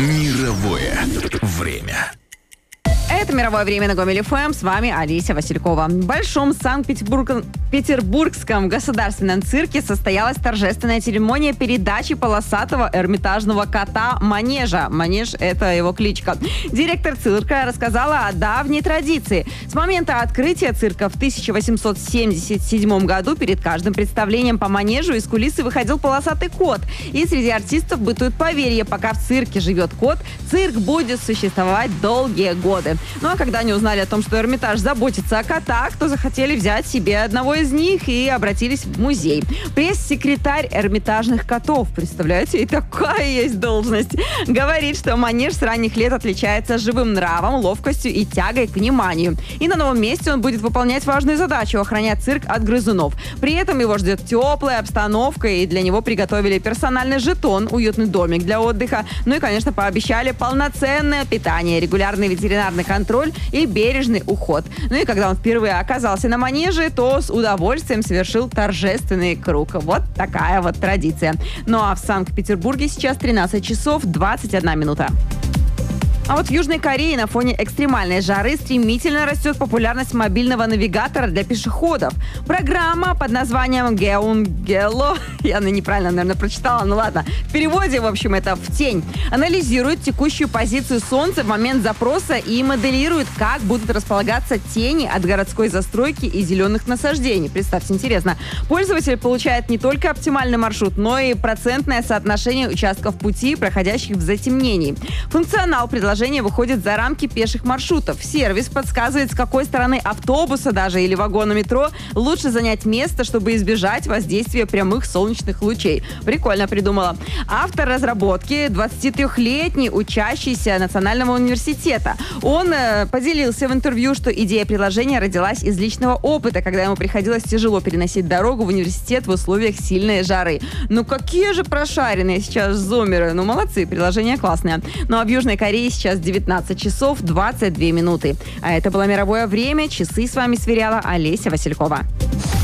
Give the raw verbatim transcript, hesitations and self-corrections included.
Мировое время. Это «Мировое время» на Гомель эф эм. С вами Олеся Василькова. В Большом Санкт-Петербургском государственном цирке состоялась торжественная церемония передачи полосатого эрмитажного кота Манежа. Манеж – это его кличка. Директор цирка рассказала о давней традиции. С момента открытия цирка в тысяча восемьсот семьдесят седьмом году перед каждым представлением по манежу из кулисы выходил полосатый кот. И среди артистов бытует поверье: пока в цирке живет кот, цирк будет существовать долгие годы. Ну а когда они узнали о том, что Эрмитаж заботится о котах, то захотели взять себе одного из них и обратились в музей. Пресс-секретарь Эрмитажных котов, представляете, и такая есть должность, говорит, что Манеж с ранних лет отличается живым нравом, ловкостью и тягой к вниманию. И на новом месте он будет выполнять важную задачу – охранять цирк от грызунов. При этом его ждет теплая обстановка, и для него приготовили персональный жетон, уютный домик для отдыха. Ну и, конечно, пообещали полноценное питание, регулярный ветеринарный контроль и бережный уход. Ну и когда он впервые оказался на манеже, то с удовольствием совершил торжественный круг. Вот такая вот традиция. Ну а в Санкт-Петербурге сейчас тринадцать часов двадцать одна минута. А вот в Южной Корее на фоне экстремальной жары стремительно растет популярность мобильного навигатора для пешеходов. Программа под названием Geungelo, я неправильно, наверное, прочитала, ну ладно, в переводе, в общем, это «в тень», анализирует текущую позицию Солнца в момент запроса и моделирует, как будут располагаться тени от городской застройки и зеленых насаждений. Представьте, интересно. Пользователь получает не только оптимальный маршрут, но и процентное соотношение участков пути, проходящих в затемнении. Функционал предложения выходит за рамки пеших маршрутов. Сервис подсказывает, с какой стороны автобуса даже или вагона метро лучше занять место, чтобы избежать воздействия прямых солнечных лучей. Прикольно придумала. Автор разработки – двадцатитрёхлетний учащийся Национального университета. Он э, поделился в интервью, что идея приложения родилась из личного опыта, когда ему приходилось тяжело переносить дорогу в университет в условиях сильной жары. Ну какие же прошаренные сейчас зумеры. Ну молодцы, приложение классное. Ну а в Южной Корее сейчас девятнадцать часов двадцать две минуты. А это было «Мировое время». Часы с вами сверяла Олеся Василькова.